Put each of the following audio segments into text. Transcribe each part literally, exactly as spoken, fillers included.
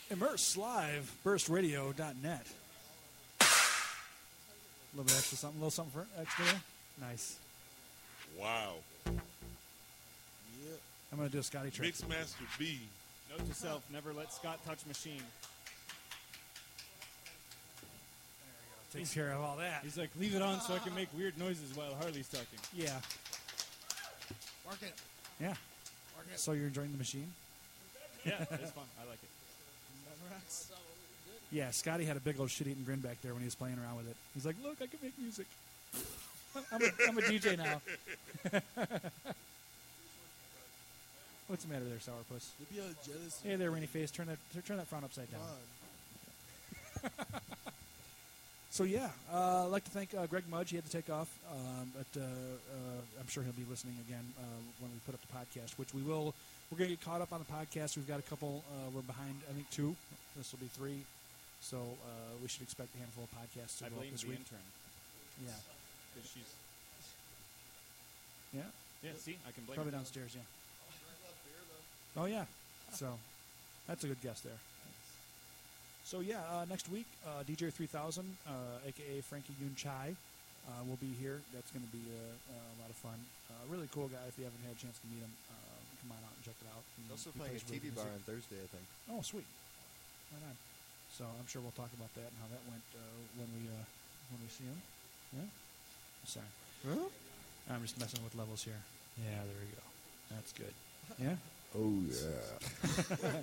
Immerse Live, burst radio dot net. A little bit extra something, a little something for extra there. Nice. Wow. Yeah. I'm going to do a Scotty trick. Mixmaster B. Note to self, never let Scott touch machine. Takes care of all that. He's like, leave it on so I can make weird noises while Harley's talking. Yeah. Mark it. Yeah. Mark it. So you're enjoying the machine? Yeah, it's fun. I like it. Memorex. Yeah, Scotty had a big old shit-eating grin back there when he was playing around with it. He's like, look, I can make music. I'm, a, I'm a D J now. What's the matter there, Sourpuss? You'd be all jealous. Hey there, Rainy Face. Turn that, turn that frown upside down. Come on. So, yeah, uh, I'd like to thank uh, Greg Mudge. He had to take off, um, but uh, uh, I'm sure he'll be listening again uh, when we put up the podcast, which we will. We're going to get caught up on the podcast. We've got a couple. Uh, we're behind, I think, two. This will be three. So uh, we should expect a handful of podcasts to I go up blame this the week. intern. Yeah. Because she's... Yeah? Yeah, see? I can blame Probably her. downstairs, yeah. Oh, yeah. So that's a good guess there. So, yeah, uh, next week, uh, D J three thousand, uh, a k a. Frankie Yoon Chai, uh, will be here. That's going to be a, a lot of fun. Uh, really cool guy. If you haven't had a chance to meet him, uh, come on out and check it out. He's also He playing a plays T V really good bar music. on Thursday, I think. Oh, sweet. Right on. So I'm sure we'll talk about that and how that went uh, when we uh, when we see him. Yeah? Sorry. Huh? I'm just messing with levels here. Yeah, there we go. That's good. Yeah? Oh, yeah.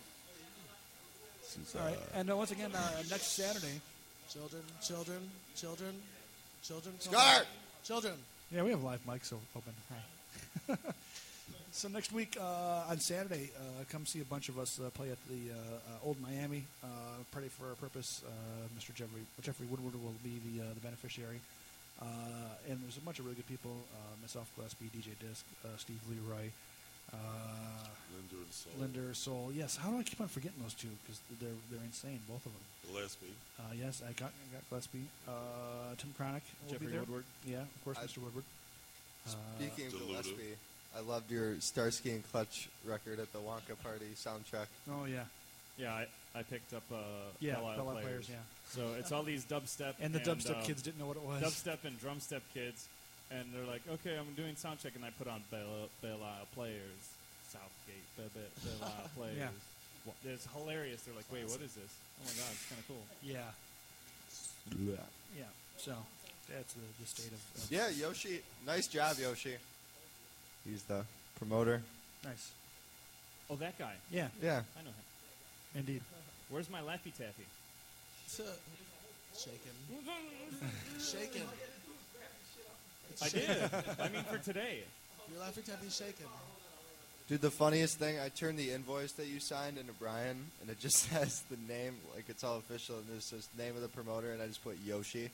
All right. And uh, once again, uh, next Saturday. Children, children, children, children. come Scar! on. Children. Yeah, we have live mics o- open. Hi. So next week uh, on Saturday, uh, come see a bunch of us uh, play at the uh, uh, Old Miami. Uh, Party for a Purpose. Uh, Mister Jeffrey Jeffrey Woodward will be the uh, the beneficiary. Uh, and there's a bunch of really good people. Uh, myself, Gillespie, D J Disc, uh, Steve Leroy, uh, Linder and Soul. Linder, Soul. Yes, how do I keep on forgetting those two? Because they're they're insane, both of them. Gillespie. Uh, yes, I got I got Gillespie. Uh, Tim Cronick will Jeffrey be there. Woodward. Yeah, of course, I- Mister Woodward. Uh, Speaking of Deluded. Gillespie, I loved your Starsky and Clutch record at the Wonka Party soundtrack. Oh yeah, Yeah, I, I picked up uh, yeah, Belle Isle Bell Isle players. players. Yeah, So it's all these dubstep and the dubstep uh, kids didn't know what it was. dubstep and drumstep kids, and they're like, "Okay, I'm doing sound check," and I put on Belle, Belle Isle players, Southgate, Belle, Belle Isle players. Yeah. Well, it's hilarious. They're like, "Wait, what is this? Oh my god, it's kind of cool." Yeah, yeah. So that's the, the state of, of Yeah, Yoshi. Nice job, Yoshi. He's the promoter. nice. Oh, that guy. Yeah, Yeah. I know him. indeed. Where's my Laffy Taffy? Shaken. Shaken. It's I shaken. did. I mean, for today. Your laughing tappy shaken. Dude, the funniest thing, I turned the invoice that you signed into Brian, and it just says the name, like it's all official, and there's just name of the promoter, and I just put Yoshi.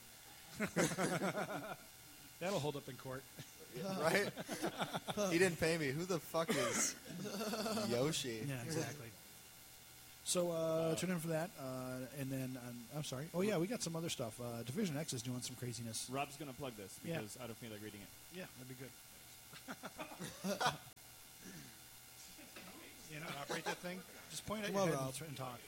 That'll hold up in court. Right? He didn't pay me. Who the fuck is Yoshi? Yeah, exactly. So uh, tune in for that, uh, and then um, I'm sorry. Oh yeah, we got some other stuff. Uh, Division X is doing some craziness. Rob's gonna plug this Yeah. because I don't feel like reading it. Yeah, that'd be good. You know, operate that thing. Just point at Come your on, head Rob. and talk.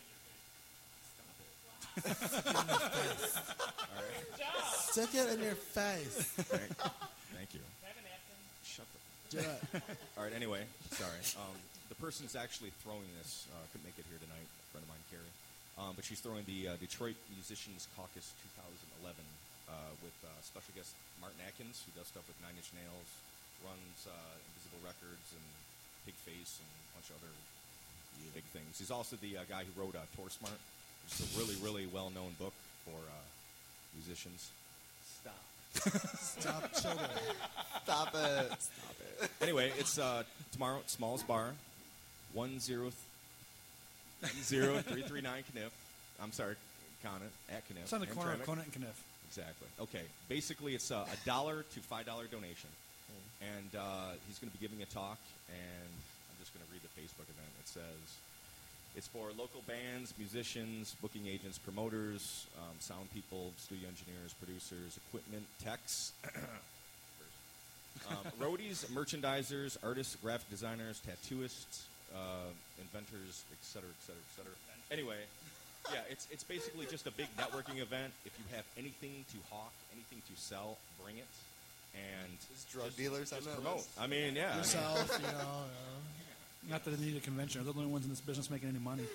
Stick it in your face. Thank you. Shut the. Do it. All right. Anyway, sorry. Um, the person's actually throwing this. Uh, couldn't make it here tonight. A friend of mine, Carrie. Um, but she's throwing the uh, Detroit Musicians Caucus twenty eleven uh, with uh, special guest Martin Atkins, who does stuff with Nine Inch Nails, runs uh, Invisible Records and Pig Face and a bunch of other big things. He's also the uh, guy who wrote uh, Tour Smart, which is a really, really well-known book for uh, musicians. Stop. Stop children. Stop it. Stop it. Anyway, it's uh, tomorrow at Smalls Bar, one zero zero three three nine Kniff. I'm sorry, Conant at Kniff. It's on the corner of Hamtramck. Conant and Kniff. Exactly. Okay. Basically, it's uh, a dollar to five dollar donation, and uh, he's going to be giving a talk. And I'm just going to read the Facebook event. It says it's for local bands, musicians, booking agents, promoters, um, sound people, studio engineers, producers, equipment techs, um, roadies, merchandisers, artists, graphic designers, tattooists, uh, inventors, et cetera, et cetera, et cetera. Anyway, yeah, it's it's basically just a big networking event. If you have anything to hawk, anything to sell, bring it. And There's drug just, dealers on just that promote. list? I mean, yeah. I mean, Yourself, you know. Uh, Not that they need a convention. They're the only ones in this business making any money.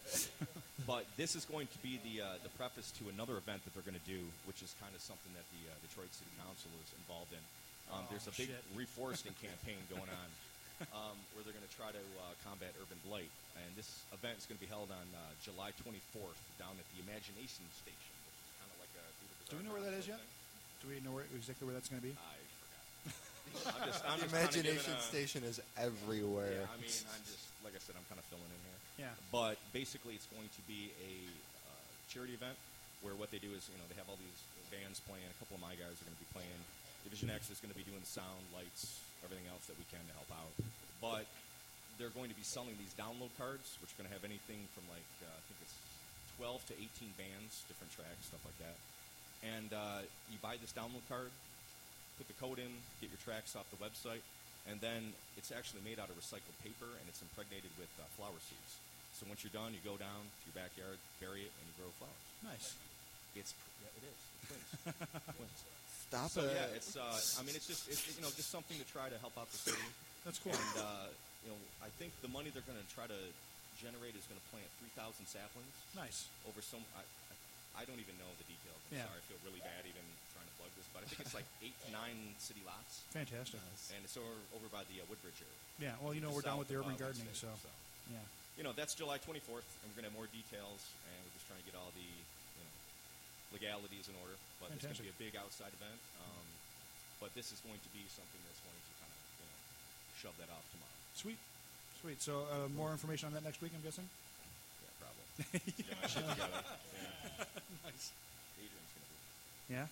but this is going to be the uh, the preface to another event that they're going to do, which is kind of something that the uh, Detroit City Council is involved in. Um, Oh, there's a big shit. reforesting campaign going on um, where they're going to try to uh, combat urban blight. And this event is going to be held on uh, July twenty-fourth down at the Imagination Station, which is kind of like a Do we know where that is yet? thing. Do we know where, exactly where that's going to be? I forgot. I'm just, I'm The just kinda giving Imagination a- Station is everywhere. Yeah, I mean, I'm just, like I said, I'm kind of filling in here. Yeah. But basically, it's going to be a uh, charity event where what they do is, you know, they have all these bands playing. A couple of my guys are going to be playing. Division X is going to be doing the sound, lights, everything else that we can to help out. But they're going to be selling these download cards, which are going to have anything from like, uh, I think it's twelve to eighteen bands, different tracks, stuff like that. And uh, you buy this download card, put the code in, get your tracks off the website, and then it's actually made out of recycled paper, and it's impregnated with uh, flower seeds. So once you're done, you go down to your backyard, bury it, and you grow flowers. Nice. It's pr- yeah, it is. It's twins. twins. Stop So it. yeah, it's uh, I mean, it's just it's, you know just something to try to help out the city. That's cool. And uh, you know, I think the money they're going to try to generate is going to plant three thousand saplings Nice. over some. I, I, I don't even know the details. I'm Yeah. sorry, I feel really bad even trying to plug this, but I think it's like eight to nine city lots, Fantastic. and it's over, over by the uh, Woodbridge area. Yeah, well, you know, we're done with the urban gardening, so, so. yeah. You know, that's July twenty-fourth, and we're going to have more details, and we're just trying to get all the you know legalities in order. But it's going to be a big outside event. Um, but this is going to be something that's going to kind of you know shove that off tomorrow. Sweet. Sweet. So, uh, more information on that next week, I'm guessing? Yeah, probably. Get my shit together. Yeah. Nice. Adrian's going to be. Yeah?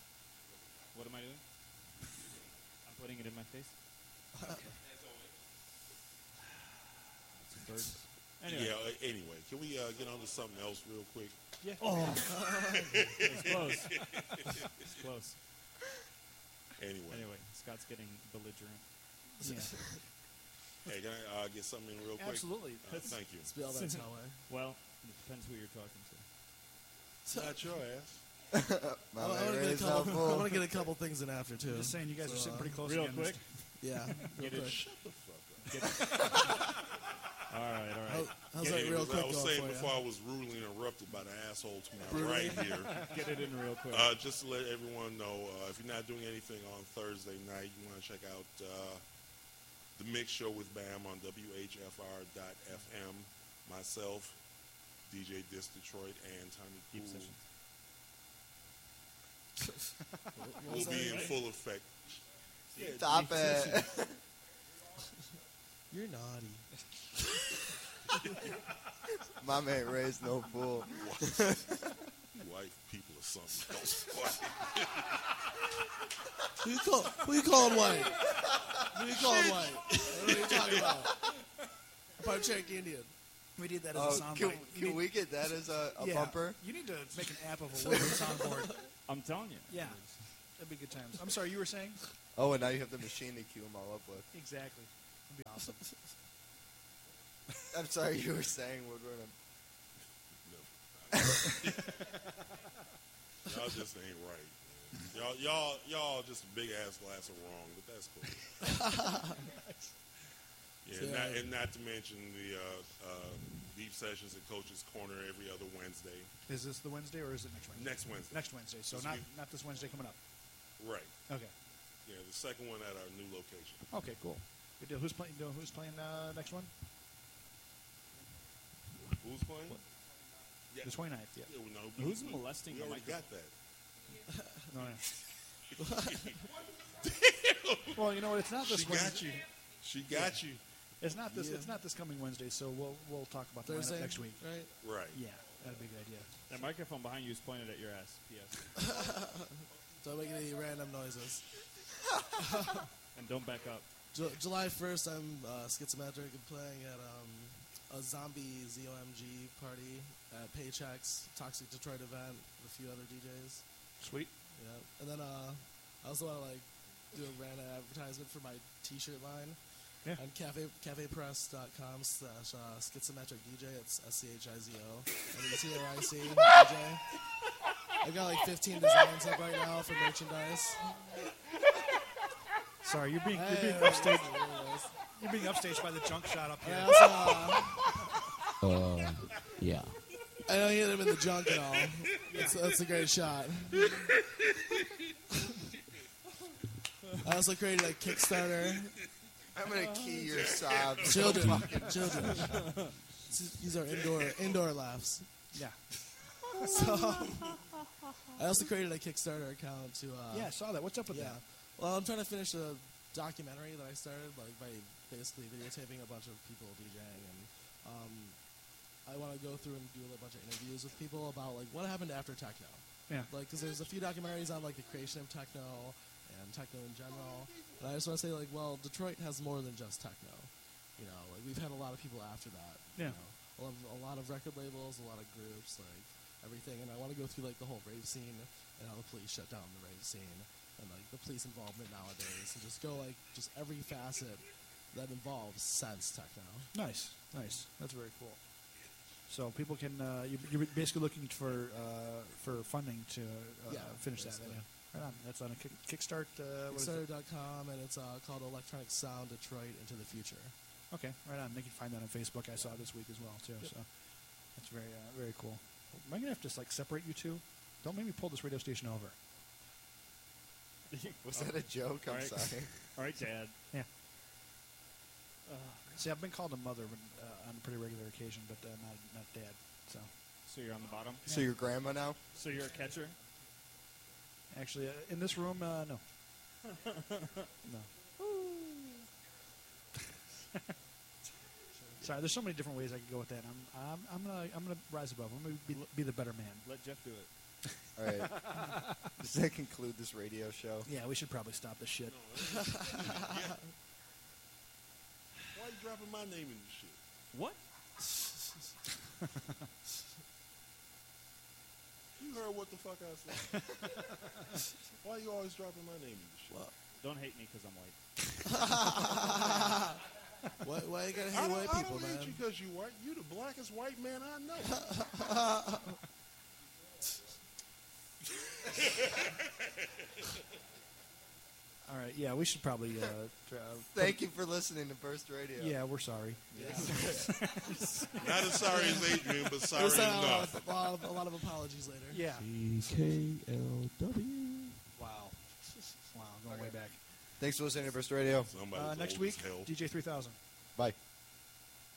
What am I doing? I'm putting it in my face. Birds. Anyway, Yeah. Uh, anyway, can we uh, get on to something else real quick? Yeah. oh, it's close. It's close. Anyway, Anyway, Scott's getting belligerent. Yeah. hey, can I uh, get something in real quick? Absolutely. Uh, thank you. Spill that way. Well, it depends who you're talking to. Not your ass. My I man want to Ray get a is couple. I helpful. want to get a couple things in after too. I'm just saying, you guys So, are sitting uh, pretty close Real again. quick. Yeah, real Get it. quick. Shut the fuck up. All right, all How, right. how's Yeah, that real as quick I was going saying for before you? I was rudely interrupted by the asshole to my Brutally? right here. Get it in real quick. Uh, just to let everyone know, uh, if you're not doing anything on Thursday night, you want to check out uh, the Mix Show with Bam on W H F R dot F M. Myself, D J Dis Detroit, and Tommy Deep Cool sessions. What will was be that? in full effect. Yeah, Stop it. You're naughty. My man Ray's no fool. white people or something. Don't Who you call? Who you calling white? Who you calling white? What are you talking about? Part Cherokee Indian. We need that as Oh, a soundbite. can, You can need- we get that as a, a yeah, bumper? You need to make an app of a wood soundboard. I'm telling you. Yeah. That'd be good times. I'm sorry, you were saying? Oh, and now you have the machine to cue them all up with. Exactly. That'd be awesome. I'm sorry, you were saying Woodward. Y'all just ain't right. Man. Y'all, y'all, y'all just a big ass glass of wrong, but that's cool. Yeah, So, not, uh, and not to mention the uh, uh, Deep Sessions at Coach's Corner every other Wednesday. Is this the Wednesday or is it next Wednesday? Next Wednesday. Next Wednesday. So This not week. not this Wednesday coming up. Right. Okay. Yeah, the second one at our new location. Okay, cool. Good deal. Who's playing? Who's playing uh, next one? Who's playing? Yeah. The twenty-ninth. Yeah. Yeah, we know. We, Who's we, molesting we the already got microphone? that. No, yeah. Well, you know what? It's not this She Wednesday. got you. She got you. It's not this. Yeah. It's not this coming Wednesday. So we'll we'll talk about the Thursday lineup next week. right? Right. Yeah, that'd be a good idea. That microphone behind you is pointed at your ass. P S. Don't make any random noises. And don't back up. Ju- July first, I'm uh, Schizometric and playing at um, a zombie Z O M G party at Paychex Toxic Detroit event with a few other D Js. Sweet. Yeah, and then uh, I also want to like do a random advertisement for my T-shirt line. Yeah. And cafe cafepress.com slash uh, schizometric D J. It's S C H I Z O M E T R I C D J. I got like fifteen designs up right now for merchandise. Sorry, you're being Hey, you're being there upstaged. it is. You're being upstaged by the junk shot up here. I also, uh, Uh, yeah. I don't hit him in the junk at all. That's, that's a great shot. I also created a Kickstarter. I'm gonna key your sobs. Children, children. These are indoor indoor laughs. Yeah. So, I also created a Kickstarter account to. Uh, Yeah, I saw that. What's up with yeah. that? Well, I'm trying to finish a documentary that I started, like by basically videotaping a bunch of people DJing, and um, I want to go through and do a bunch of interviews with people about like what happened after techno. Yeah. Like, because there's a few documentaries on like the creation of techno and techno in general, and I just want to say like, well, Detroit has more than just techno. You know, like we've had a lot of people after that. Yeah. You know, a lot of, a lot of record labels, a lot of groups, like everything, and I want to go through like the whole rave scene and how the police shut down the rave scene and like the police involvement nowadays, and just go like just every facet that involves sense techno. Nice, nice. That's very cool. So people can uh, you, you're basically looking for uh, for funding to uh, Yeah, finish that. basically. Yeah. Right on. That's on a kick, Kickstart. Uh, what is it? Kickstarter dot com, and it's uh, called Electronic Sound Detroit Into the Future. Okay, right on. They can find that on Facebook. I saw it this week as well too. Yep. So that's very uh, very cool. Am I gonna have to like separate you two? Don't make me pull this radio station over. Was that a joke? I'm All right. sorry. All right, Dad. Yeah. See, I've been called a mother when, uh, on a pretty regular occasion, but uh, not not dad. So So you're on the bottom. So your grandma now? So you're a catcher. actually, uh, in this room, uh, no, no. Sorry, there's so many different ways I could go with that. I'm I'm I'm gonna I'm gonna rise above. I'm gonna be, be the better man. Let Jeff do it. All right. Does that conclude this radio show? Yeah, we should probably stop this shit. Why you dropping my name in this shit? What? You heard what the fuck I said? Why you always dropping my name in this shit? Well, Don't hate me because I'm white. why, why you gotta I hate don't, white I people, don't hate man? you because you white. You the blackest white man I know. All right, yeah, we should probably. Uh, try, Thank you for listening to Burst Radio. Yeah, we're sorry. Not as sorry as Adrian, but sorry There's a lot, enough. of, a, lot of, a lot of apologies later. Yeah. C K L W. Wow. Wow, going way back. Thanks for listening to Burst Radio. Somebody's Uh, next old week, as hell. D J three thousand. Bye.